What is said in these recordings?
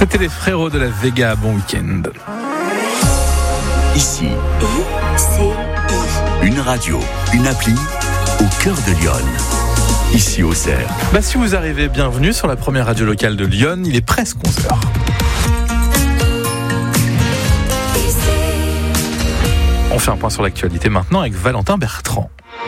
C'était les frérots de la Vega, bon week-end. Ici, une radio, une appli au cœur de Lyon. Ici au Cerf. Si vous arrivez, bienvenue sur la première radio locale de Lyon, il est presque 11h. On fait un point sur l'actualité maintenant avec Valentin Bertrand.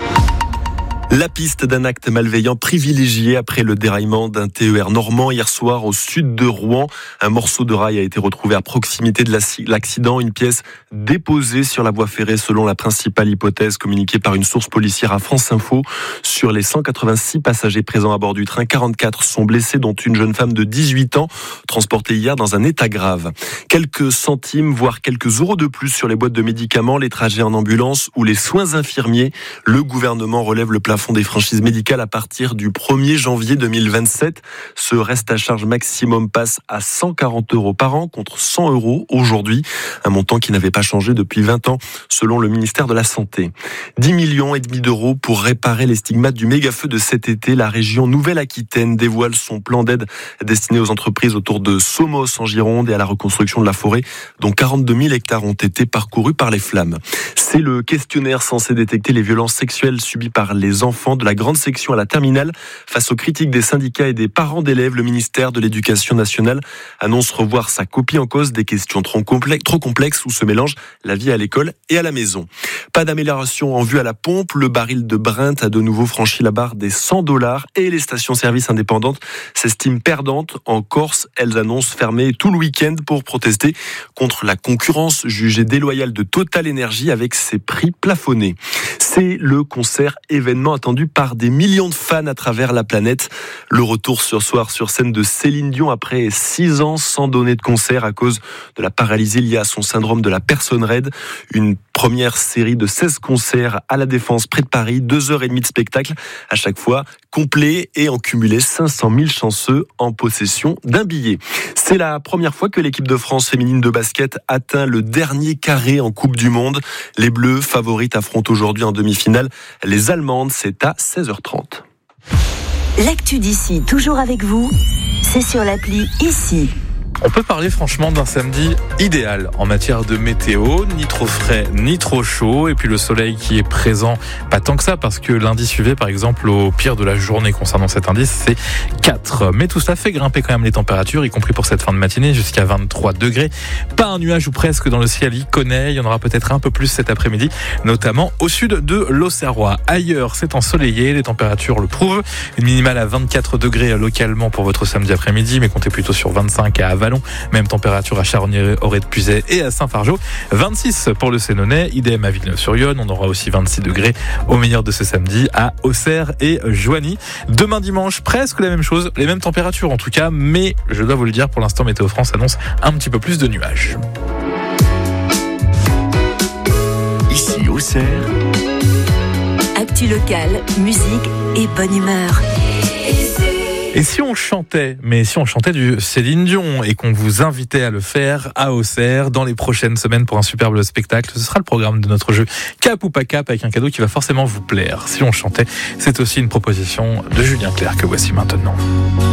La piste d'un acte malveillant privilégié après le déraillement d'un TER normand hier soir au sud de Rouen. Un morceau de rail a été retrouvé à proximité de l'accident, une pièce déposée sur la voie ferrée selon la principale hypothèse communiquée par une source policière à France Info. Sur les 186 passagers présents à bord du train, 44 sont blessés, dont une jeune femme de 18 ans, transportée hier dans un état grave. Quelques centimes, voire quelques euros de plus sur les boîtes de médicaments, les trajets en ambulance ou les soins infirmiers. Le gouvernement relève le plafond des franchises médicales à partir du 1er janvier 2027. Ce reste à charge maximum passe à 140 € par an contre 100 € aujourd'hui. Un montant qui n'avait pas changé depuis 20 ans selon le ministère de la Santé. 10,5 millions d'euros pour réparer les stigmates du méga-feu de cet été. La région Nouvelle-Aquitaine dévoile son plan d'aide destiné aux entreprises autour de Somos en Gironde et à la reconstruction de la forêt, dont 42 000 hectares ont été parcourus par les flammes. C'est le questionnaire censé détecter les violences sexuelles subies par les enfants de la grande section à la terminale. Face aux critiques des syndicats et des parents d'élèves, le ministère de l'Éducation nationale annonce revoir sa copie en cause des questions trop complexes où se mélangent la vie à l'école et à la maison. Pas d'amélioration en vue à la pompe. Le baril de Brent a de nouveau franchi la barre des $100 et les stations-service indépendantes s'estiment perdantes. En Corse, elles annoncent fermer tout le week-end pour protester contre la concurrence jugée déloyale de Total Energy avec ses prix plafonnés. C'est le concert événement attendu par des millions de fans à travers la planète. Le retour ce soir sur scène de Céline Dion après 6 ans sans donner de concert à cause de la paralysie liée à son syndrome de la personne raide. Une première série de 16 concerts à la Défense près de Paris, 2h30 de spectacle, à chaque fois complet et en cumulé 500 000 chanceux en possession d'un billet. C'est la première fois que l'équipe de France féminine de basket atteint le dernier carré en Coupe du Monde. Les Bleus, favorites, affrontent aujourd'hui en demi-finale les Allemandes. C'est à 16h30. L'actu d'ici, toujours avec vous, c'est sur l'appli Ici. On peut parler franchement d'un samedi idéal en matière de météo, ni trop frais, ni trop chaud, et puis le soleil qui est présent, pas tant que ça, parce que l'indice UV, par exemple, au pire de la journée concernant cet indice, c'est 4. Mais tout cela fait grimper quand même les températures, y compris pour cette fin de matinée, jusqu'à 23 degrés. Pas un nuage ou presque dans le ciel iconais, il y en aura peut-être un peu plus cet après-midi, notamment au sud de l'Auxerrois. Ailleurs, c'est ensoleillé, les températures le prouvent. Une minimale à 24 degrés localement pour votre samedi après-midi, mais comptez plutôt sur 25 à Avalon. Même température à Charnier, Auray-de-Puisaye et à Saint-Fargeau. 26 pour le Sénonais, idem à Villeneuve-sur-Yonne. On aura aussi 26 degrés au meilleur de ce samedi à Auxerre et Joigny. Demain dimanche, presque la même chose, les mêmes températures en tout cas, mais je dois vous le dire, pour l'instant, Météo France annonce un petit peu plus de nuages. Ici au Cerf. Actu locale, musique et bonne humeur. Et si on chantait, du Céline Dion et qu'on vous invitait à le faire à Auxerre dans les prochaines semaines pour un superbe spectacle, ce sera le programme de notre jeu Cap ou pas Cap avec un cadeau qui va forcément vous plaire. Si on chantait, c'est aussi une proposition de Julien Clerc que voici maintenant.